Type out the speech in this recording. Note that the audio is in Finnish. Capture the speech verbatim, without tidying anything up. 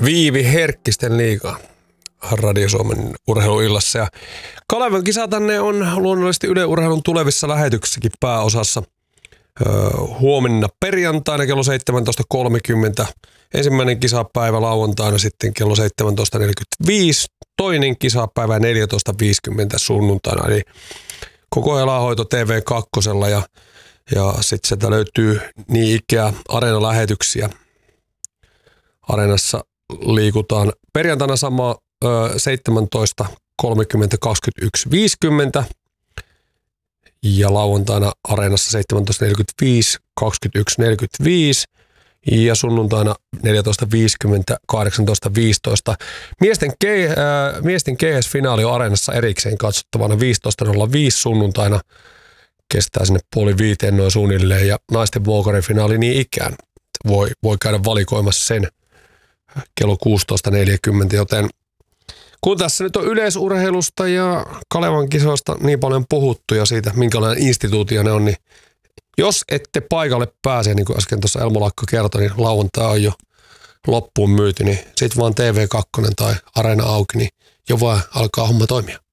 Viivi Herkkisten liiga Radio Suomen urheiluillassa. Ja Kalevan kisatanne on luonnollisesti Yle Urheilun tulevissa lähetyksissäkin pääosassa. Öö, huomenna perjantaina kello seitsemäntoista kolmekymmentä. Ensimmäinen kisapäivä lauantaina sitten kello seitsemäntoista neljäkymmentäviisi. Toinen kisapäivä neljätoista viisikymmentä sunnuntaina. Eli koko elähoito T V kaksi ja, ja sitten sieltä löytyy niin ikää areenalähetyksiä. Areenassa liikutaan perjantaina sama ö, seitsemäntoista kolmekymmentä kaksikymmentäyksi viisikymmentä ja lauantaina areenassa seitsemäntoista neljäkymmentäviisi kaksikymmentäyksi neljäkymmentäviisi ja sunnuntaina neljätoista viisikymmentä kahdeksantoista viisitoista. Miesten, ke, äh, miesten G S-finaali on areenassa erikseen katsottavana viisitoista nolla viisi sunnuntaina. Kestää sinne puoli viiteen noin suunnilleen ja naisten Vuokarifinaali niin ikään. Voi, voi käydä valikoimassa sen kello kuusitoista neljäkymmentä, joten kun tässä nyt on yleisurheilusta ja Kalevan kisoista niin paljon puhuttu ja siitä, minkälainen instituutio ne on, niin jos ette paikalle pääse, niin kuin äsken tuossa Elmo Lakko kertoi, niin lauantai on jo loppuun myyty, niin sitten vaan T V kaksi tai Areena auki, niin jo vaan alkaa homma toimia.